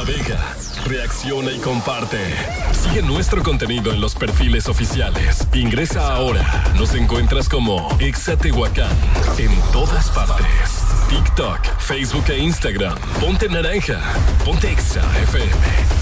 Navega, reacciona y comparte. Sigue nuestro contenido en los perfiles oficiales. Ingresa ahora. Nos encuentras como Exa Tehuacán en todas partes. TikTok, Facebook e Instagram. Ponte naranja. Ponte Exa FM.